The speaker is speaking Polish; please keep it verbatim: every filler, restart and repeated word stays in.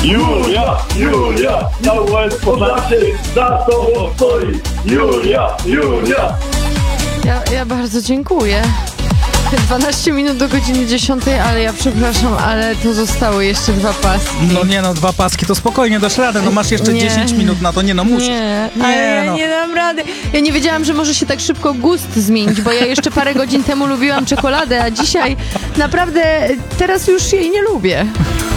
Julia, Julia, na łez Podlasie, za tobą stoi. Julia, Julia. Ja, ja bardzo dziękuję. dwanaście minut do godziny dziesiątej, ale ja przepraszam, ale to zostały jeszcze dwa paski. No nie no, dwa paski to spokojnie dasz radę, no masz jeszcze Nie. dziesięć minut na to, nie no musisz. Nie, Nie, ale ja no. nie dam rady. Ja nie wiedziałam, że może się tak szybko gust zmienić, bo ja jeszcze parę godzin temu lubiłam czekoladę, a dzisiaj naprawdę teraz już jej nie lubię.